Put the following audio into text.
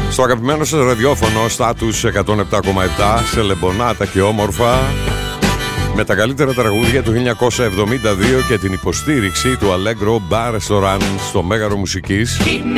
Στο αγαπημένο σας ραδιόφωνο Status 107,7 σε λεμπονάτα και όμορφα, με τα καλύτερα τραγούδια του 1972 και την υποστήριξη του Allegro Bar Restaurant στο Μέγαρο Μουσικής.